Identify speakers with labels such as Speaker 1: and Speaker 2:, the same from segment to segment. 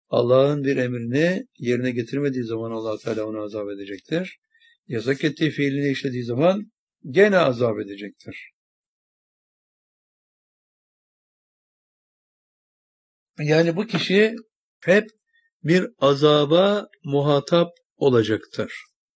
Speaker 1: Allah'ın bir emrini yerine getirmediği zaman Allah Teala onu azap edecektir. Yasak ettiği fiilini işlediği zaman gene azap edecektir. Yani bu kişi hep bir azaba muhatap olacaktır.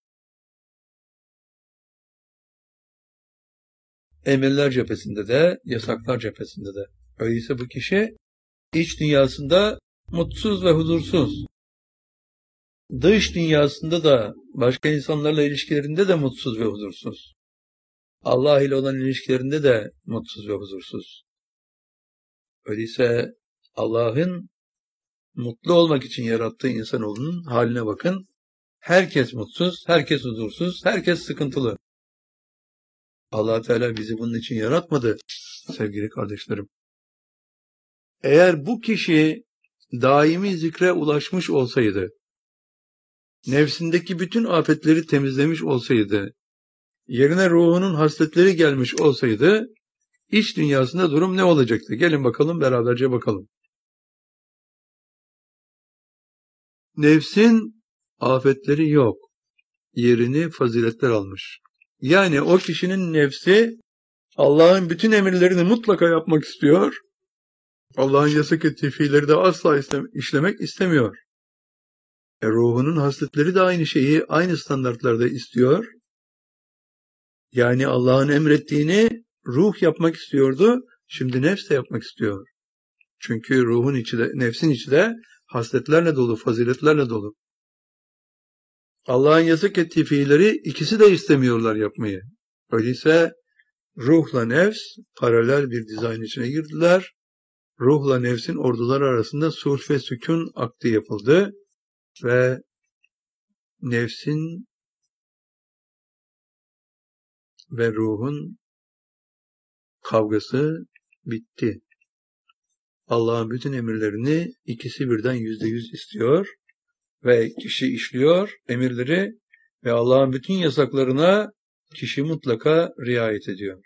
Speaker 1: Emirler cephesinde de, yasaklar cephesinde de. Öyleyse bu kişi iç dünyasında mutsuz ve huzursuz. Dış dünyasında da, başka insanlarla ilişkilerinde de mutsuz ve huzursuz. Allah ile olan ilişkilerinde de mutsuz ve huzursuz. Öyleyse Allah'ın mutlu olmak için yarattığı insanoğlunun haline bakın. Herkes mutsuz, herkes huzursuz, herkes sıkıntılı. Allah Teala bizi bunun için yaratmadı sevgili kardeşlerim. Eğer bu kişi daimi zikre ulaşmış olsaydı, nefsindeki bütün afetleri temizlemiş olsaydı, yerine ruhunun hasletleri gelmiş olsaydı, iç dünyasında durum ne olacaktı? Gelin bakalım, beraberce bakalım. Nefsin afetleri yok. Yerini faziletler almış. Yani o kişinin nefsi Allah'ın bütün emirlerini mutlaka yapmak istiyor. Allah'ın yasak ettiği fiilleri de asla işlemek istemiyor. Ruhunun hasletleri de aynı şeyi, aynı standartlarda istiyor. Yani Allah'ın emrettiğini ruh yapmak istiyordu, şimdi nefs de yapmak istiyor. Çünkü ruhun içi de, nefsin içi de hasletlerle dolu, faziletlerle dolu. Allah'ın yasak ettiği fiilleri ikisi de istemiyorlar yapmayı. Öyleyse ruhla nefs paralel bir dizayn içine girdiler. Ruhla nefsin orduları arasında sulh ve sükun akdi yapıldı ve nefsin ve ruhun kavgası bitti. Allah'ın bütün emirlerini ikisi birden %100 istiyor ve kişi işliyor emirleri ve Allah'ın bütün yasaklarına kişi mutlaka riayet ediyor.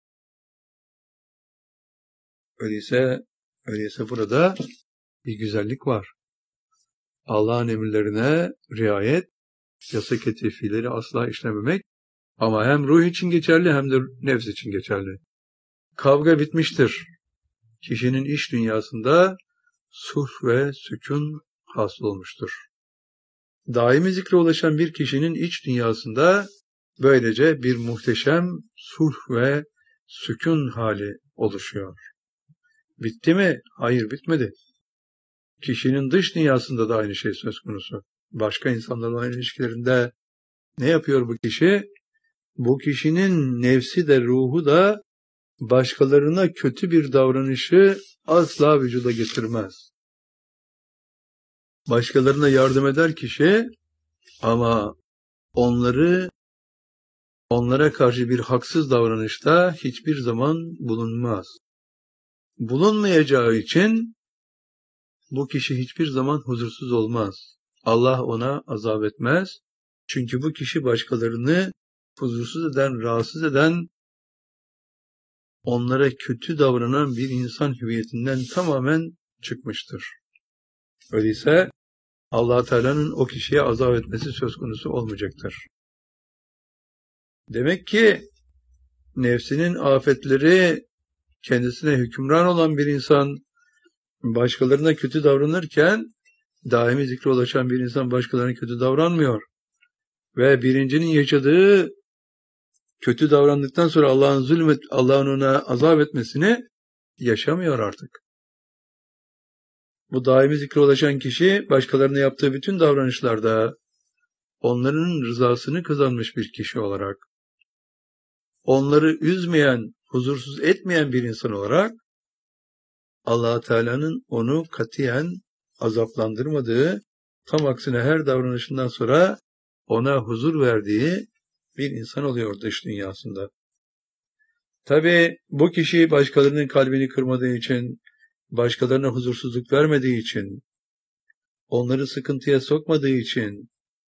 Speaker 1: Öyleyse burada bir güzellik var. Allah'ın emirlerine riayet, yasak ettiği fiilleri asla işlememek ama hem ruh için geçerli hem de nefs için geçerli. Kavga bitmiştir. Kişinin iç dünyasında sulh ve sükun hasıl olmuştur. Daimi zikre ulaşan bir kişinin iç dünyasında böylece bir muhteşem sulh ve sükun hali oluşuyor. Bitti mi? Hayır, bitmedi. Kişinin dış dünyasında da aynı şey söz konusu. Başka insanlarla olan ilişkilerinde ne yapıyor bu kişi? Bu kişinin nefsi de ruhu da başkalarına kötü bir davranışı asla vücuda getirmez. Başkalarına yardım eder kişi ama onlara karşı bir haksız davranışta hiçbir zaman bulunmaz. Bulunmayacağı için bu kişi hiçbir zaman huzursuz olmaz. Allah ona azap etmez. Çünkü bu kişi başkalarını huzursuz eden, rahatsız eden, onlara kötü davranan bir insan hüviyetinden tamamen çıkmıştır. Öyleyse Allah Teala'nın o kişiye azap etmesi söz konusu olmayacaktır. Demek ki nefsinin afetleri kendisine hükümran olan bir insan başkalarına kötü davranırken daimi zikre ulaşan bir insan başkalarına kötü davranmıyor. Ve birincinin yaşadığı kötü davrandıktan sonra Allah'ın ona azap etmesini yaşamıyor artık. Bu daimi zikre ulaşan kişi başkalarına yaptığı bütün davranışlarda onların rızasını kazanmış bir kişi olarak, onları üzmeyen, huzursuz etmeyen bir insan olarak Allah Teala'nın onu katiyen azaplandırmadığı, tam aksine her davranışından sonra ona huzur verdiği bir insan oluyor dış dünyasında. Tabii bu kişi başkalarının kalbini kırmadığı için, başkalarına huzursuzluk vermediği için, onları sıkıntıya sokmadığı için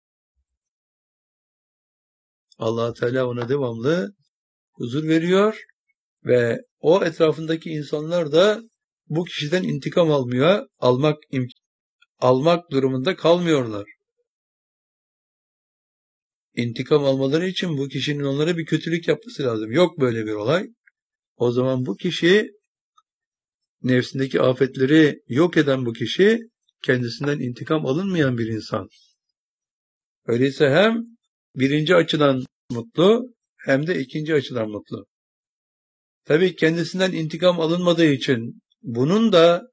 Speaker 1: Allah Teala ona devamlı huzur veriyor ve o etrafındaki insanlar da bu kişiden intikam almak durumunda kalmıyorlar. İntikam almaları için bu kişinin onlara bir kötülük yapması lazım. Yok böyle bir olay. O zaman bu kişi, nefsindeki afetleri yok eden bu kişi, kendisinden intikam alınmayan bir insan. Öyleyse hem birinci açıdan mutlu, hem de ikinci açıdan mutlu. Tabii kendisinden intikam alınmadığı için bunun da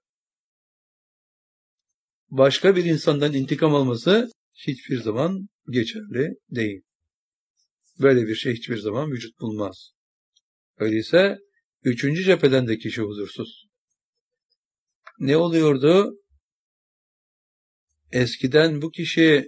Speaker 1: başka bir insandan intikam alması hiçbir zaman geçerli değil. Böyle bir şey hiçbir zaman vücut bulmaz. Öyleyse üçüncü cepheden de kişi huzursuz. Ne oluyordu? Eskiden bu kişi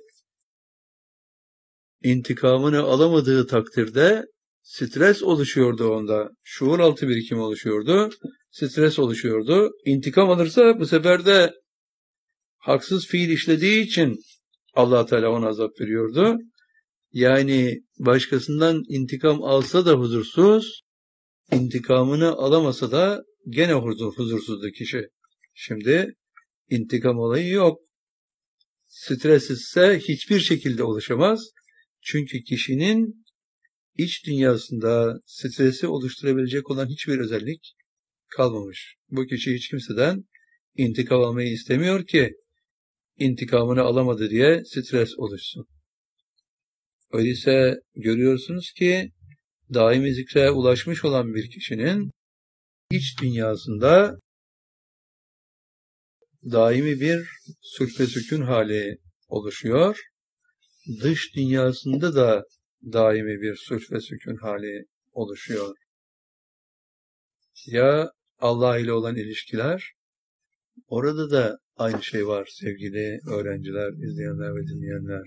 Speaker 1: intikamını alamadığı takdirde stres oluşuyordu onda. Şuur altı birikim oluşuyordu. Stres oluşuyordu. İntikam alırsa bu sefer de haksız fiil işlediği için Allah Teala ona azap veriyordu. Yani başkasından intikam alsa da huzursuz, intikamını alamasa da gene huzursuzdu kişi. Şimdi intikam olayı yok. Stres ise hiçbir şekilde oluşamaz. Çünkü kişinin iç dünyasında stresi oluşturabilecek olan hiçbir özellik kalmamış. Bu kişi hiç kimseden intikam almayı istemiyor ki intikamını alamadı diye stres oluşsun. Öyleyse görüyorsunuz ki daimi zikre ulaşmış olan bir kişinin iç dünyasında daimi bir sulh ve sükun hali oluşuyor. Dış dünyasında da daimi bir sulh ve sükun hali oluşuyor. Ya Allah ile olan ilişkiler, orada da aynı şey var sevgili öğrenciler, izleyenler ve dinleyenler.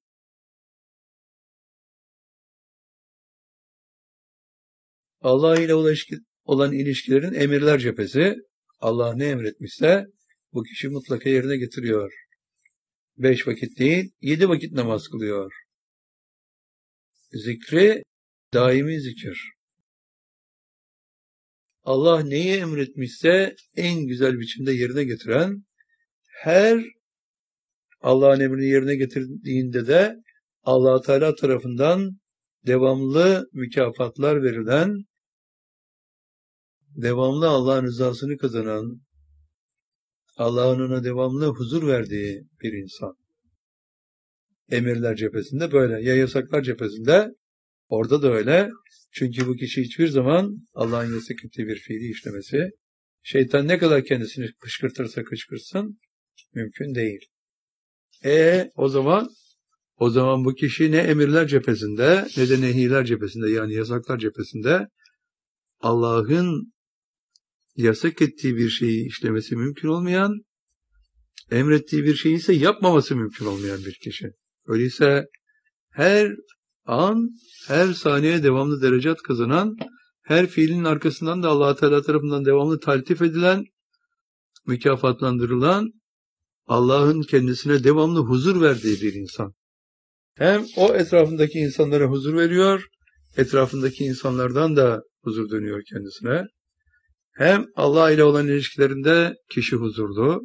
Speaker 1: Allah ile olan ilişkilerin emirler cephesi, Allah ne emretmişse bu kişi mutlaka yerine getiriyor. 5 vakit değil, 7 vakit namaz kılıyor. Zikri, daimi zikir. Allah neyi emretmişse en güzel biçimde yerine getiren, her Allah'ın emrini yerine getirdiğinde de Allah Teala tarafından devamlı mükafatlar verilen, devamlı Allah'ın rızasını kazanan, Allah'ın ona devamlı huzur verdiği bir insan. Emirler cephesinde böyle, ya yasaklar cephesinde, orada da öyle. Çünkü bu kişi hiçbir zaman Allah'ın yasak ettiği bir fiili işlemesi, şeytan ne kadar kendisini kışkırtırsa kışkırtsın, mümkün değil. O zaman bu kişi ne emirler cephesinde, ne de nehiler cephesinde, yani yasaklar cephesinde Allah'ın yasak ettiği bir şeyi işlemesi mümkün olmayan, emrettiği bir şeyi ise yapmaması mümkün olmayan bir kişi. Öyleyse her an, her saniye devamlı derecat kazanan, her fiilin arkasından da Allah Teala tarafından devamlı taltif edilen, mükafatlandırılan, Allah'ın kendisine devamlı huzur verdiği bir insan. Hem o etrafındaki insanlara huzur veriyor, etrafındaki insanlardan da huzur dönüyor kendisine. Hem Allah ile olan ilişkilerinde kişi huzurlu.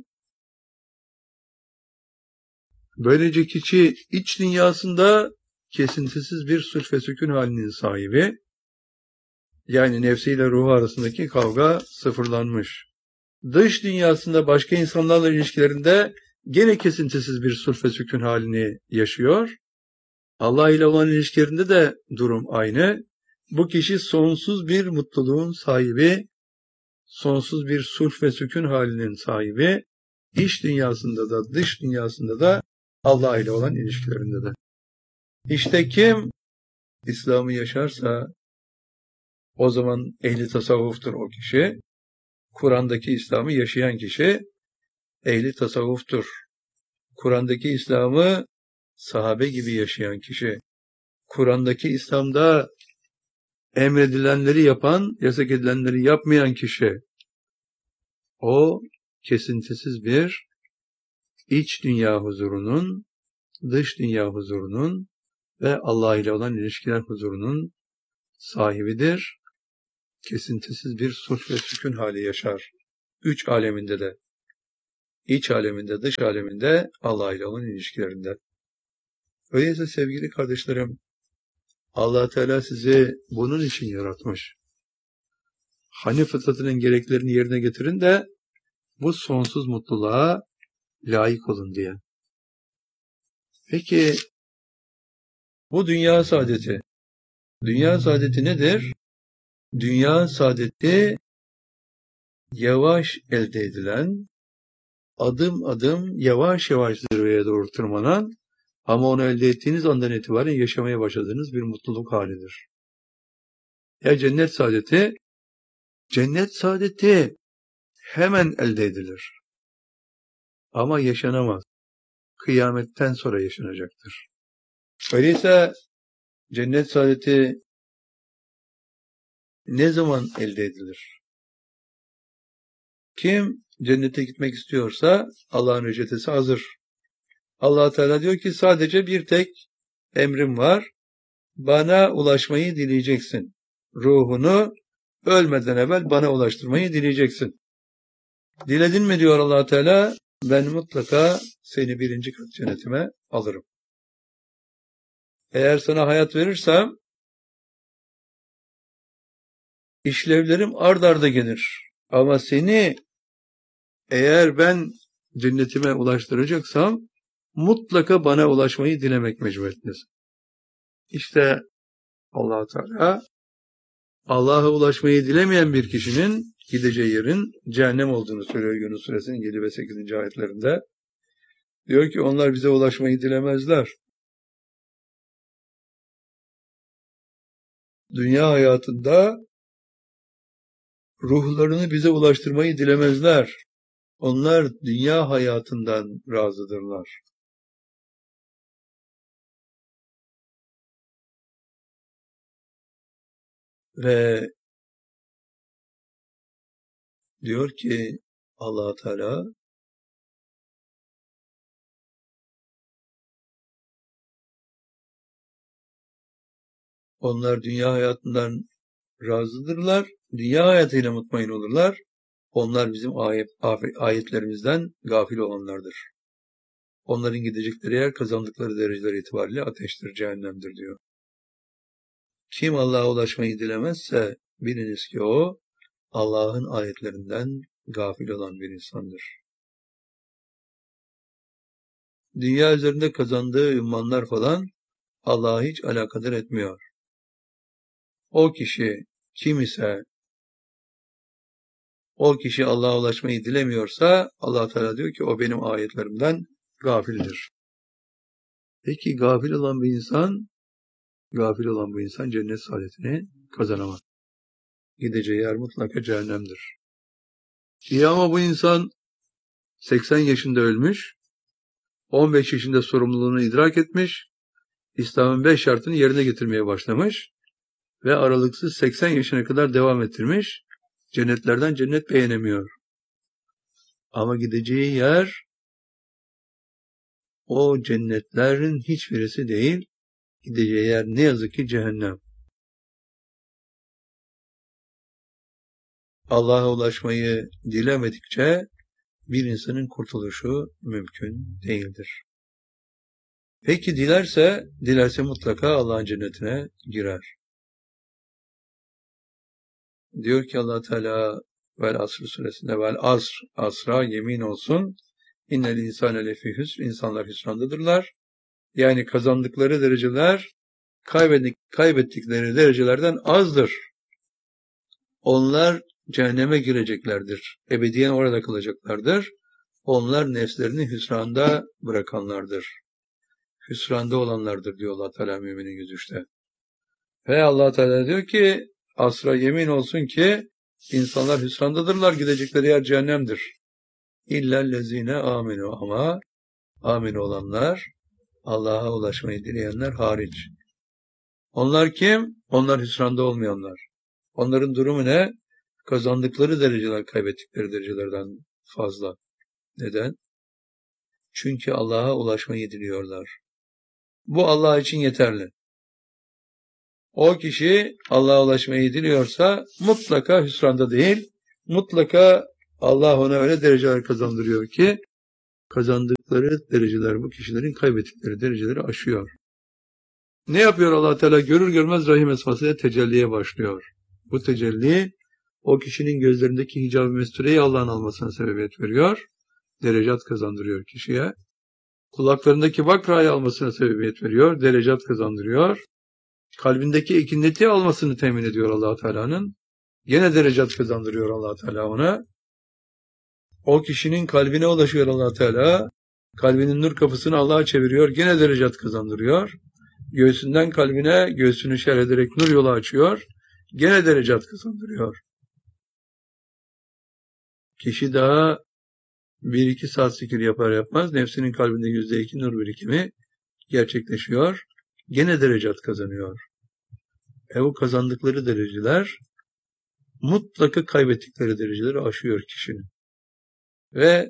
Speaker 1: Böylece kişi iç dünyasında kesintisiz bir sulh ve sükun halinin sahibi. Yani nefsiyle ruhu arasındaki kavga sıfırlanmış. Dış dünyasında başka insanlarla ilişkilerinde gene kesintisiz bir sulh ve sükun halini yaşıyor. Allah ile olan ilişkilerinde de durum aynı. Bu kişi sonsuz bir mutluluğun sahibi, sonsuz bir sulh ve sükun halinin sahibi, iç dünyasında da dış dünyasında da Allah ile olan ilişkilerinde de. İşte kim İslam'ı yaşarsa o zaman ehli tasavvuftur o kişi. Kur'an'daki İslam'ı yaşayan kişi ehli tasavvuftur. Kur'an'daki İslam'ı sahabe gibi yaşayan kişi. Kur'an'daki İslam'da emredilenleri yapan, yasak edilenleri yapmayan kişi. O kesintisiz bir iç dünya huzurunun, dış dünya huzurunun ve Allah ile olan ilişkiler huzurunun sahibidir. Kesintisiz bir sulh ve sükun hali yaşar. 3 aleminde de. İç aleminde, dış aleminde, Allah ile olan ilişkilerinde. Öyleyse sevgili kardeşlerim, Allah Teala sizi bunun için yaratmış. Hani fıtratının gereklerini yerine getirin de bu sonsuz mutluluğa layık olun diye. Peki bu dünya saadeti. Dünya saadeti nedir? Dünya saadeti yavaş elde edilen, adım adım yavaş yavaş zirveye doğru tırmanan ama onu elde ettiğiniz andan itibaren yaşamaya başladığınız bir mutluluk halidir. Ya cennet saadeti hemen elde edilir. Ama yaşanamaz. Kıyametten sonra yaşanacaktır. Öyleyse cennet saadeti ne zaman elde edilir? Kim cennete gitmek istiyorsa Allah'ın reçetesi hazır. Allah Teala diyor ki sadece bir tek emrim var. Bana ulaşmayı dileyeceksin. Ruhunu ölmeden evvel bana ulaştırmayı dileyeceksin. Diledin mi diyor Allah Teala, ben mutlaka seni birinci kat cennetime alırım. Eğer sana hayat verirsem işlevlerim ard arda gelir. Ama seni eğer ben cennetime ulaştıracaksam mutlaka bana ulaşmayı dilemek mecburiyetindesin. İşte Allah Teala Allah'a ulaşmayı dilemeyen bir kişinin gideceği yerin cehennem olduğunu söylüyor Yunus Suresinin 7 ve 8. ayetlerinde. Diyor ki onlar bize ulaşmayı dilemezler. Dünya hayatında ruhlarını bize ulaştırmayı dilemezler. Onlar dünya hayatından razıdırlar. Ve diyor ki Allah Teala onlar dünya hayatından razıdırlar, dünya hayatıyla mutmain olurlar. Onlar bizim ayetlerimizden gafil olanlardır. Onların gidecekleri yer kazandıkları dereceler itibariyle ateştir, cehennemdir diyor. Kim Allah'a ulaşmayı dilemezse biliniz ki o Allah'ın ayetlerinden gafil olan bir insandır. Dünya üzerinde kazandığı ünvanlar falan Allah'a hiç alakadar etmiyor. O kişi kim ise o kişi Allah'a ulaşmayı dilemiyorsa Allah Teala diyor ki o benim ayetlerimden gafildir. Peki gafil olan bu insan cennet saadetini kazanamaz. Gideceği yer mutlaka cehennemdir. İyi ama bu insan 80 yaşında ölmüş, 15 yaşında sorumluluğunu idrak etmiş, İslam'ın 5 şartını yerine getirmeye başlamış ve aralıksız 80 yaşına kadar devam ettirmiş, cennetlerden cennet beğenemiyor. Ama gideceği yer o cennetlerin hiçbirisi değil, gideceği yer ne yazık ki cehennem. Allah'a ulaşmayı dilemedikçe bir insanın kurtuluşu mümkün değildir. Peki dilerse mutlaka Allah'ın cennetine girer. Diyor ki Allah Teala vel asr suresinde vel asra yemin olsun innel insane lefî hüsr insanlar hüsrandadırlar. Yani kazandıkları dereceler kaybettikleri derecelerden azdır. Onlar cehenneme gireceklerdir. Ebediyen orada kalacaklardır. Onlar nefslerini hüsranda bırakanlardır. Hüsranda olanlardır diyor Allah Teala Müminin 103'te. Ve Allah Teala diyor ki asra yemin olsun ki insanlar hüsrandadırlar, gidecekleri yer cehennemdir. İllellezine aminu ama amin olanlar Allah'a ulaşmayı dileyenler hariç. Onlar kim? Onlar hüsranda olmayanlar. Onların durumu ne? Kazandıkları dereceler kaybettikleri derecelerden fazla. Neden? Çünkü Allah'a ulaşmayı diliyorlar. Bu Allah için yeterli. O kişi Allah'a ulaşmayı diliyorsa mutlaka hüsranda değil, mutlaka Allah ona öyle dereceler kazandırıyor ki kazandıkları dereceler bu kişilerin kaybettikleri dereceleri aşıyor. Ne yapıyor Allah Teala? Görür görmez rahim esmasıyla tecelliye başlıyor. Bu tecelli o kişinin gözlerindeki hicab-ı mestureyi Allah'ın almasına sebebiyet veriyor. Derecat kazandırıyor kişiye. Kulaklarındaki vakrayı almasına sebebiyet veriyor. Derecat kazandırıyor. Kalbindeki ekineti almasını temin ediyor Allah Teala'nın. Gene derecat kazandırıyor Allah Teala ona. O kişinin kalbine ulaşıyor Allah Teala. Kalbinin nur kapısını Allah'a çeviriyor. Gene derecat kazandırıyor. Göğsünden kalbine, göğsünü şerh ederek nur yolu açıyor. Gene derecat kazandırıyor. Kişi daha 1-2 saat zikir yapar yapmaz nefsinin kalbinde %2 nur birikimi gerçekleşiyor. Gene derecat kazanıyor. Bu kazandıkları dereceler mutlaka kaybettikleri dereceleri aşıyor kişinin. Ve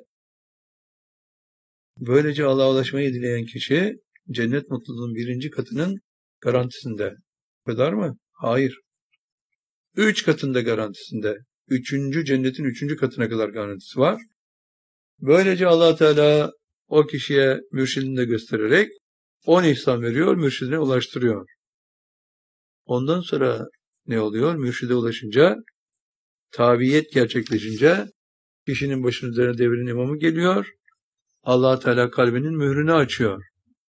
Speaker 1: böylece Allah'a ulaşmayı dileyen kişi cennet mutluluğunun 1. katının garantisinde. Bu kadar mı? Hayır. 3 katında garantisinde. Cennetin 3. katına kadar garantisi var. Böylece Allah Teala o kişiye mürşidini de göstererek 10 ihsan veriyor, mürşidine ulaştırıyor. Ondan sonra ne oluyor? Mürşide ulaşınca, tabiyet gerçekleşince kişinin başının üzerine devrin imamı geliyor. Allah Teala kalbinin mührünü açıyor.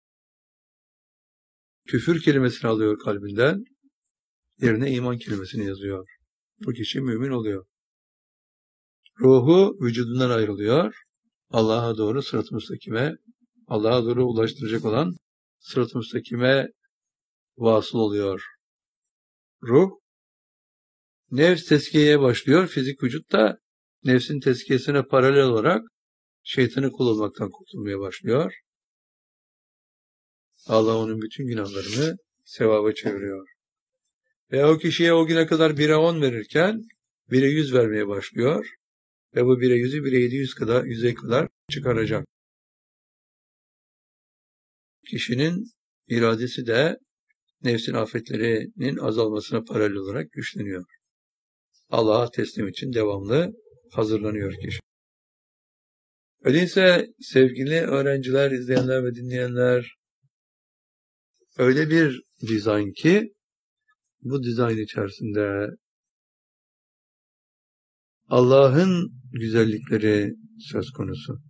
Speaker 1: Küfür kelimesini alıyor kalbinden, yerine iman kelimesini yazıyor. Bu kişi mümin oluyor. Ruhu vücudundan ayrılıyor. Allah'a doğru sırat-ı müstakime, Allah'a doğru ulaştıracak olan sırat-ı müstakime vasıl oluyor. Ruh, nefs tezkiyeye başlıyor. Fizik vücut da nefsin tezkiyesine paralel olarak şeytanı kul olmaktan kurtulmaya başlıyor. Allah onun bütün günahlarını sevaba çeviriyor. Ve o kişiye o güne kadar 1'e 10 verirken 1'e 100 vermeye başlıyor. Ve bu 1'e 100'ü 1'e 100'e kadar çıkaracak. Kişinin iradesi de nefsin afetlerinin azalmasına paralel olarak güçleniyor. Allah'a teslim için devamlı hazırlanıyor kişi. Öyleyse sevgili öğrenciler, izleyenler ve dinleyenler, öyle bir dizayn ki bu dizayn içerisinde Allah'ın güzellikleri söz konusu.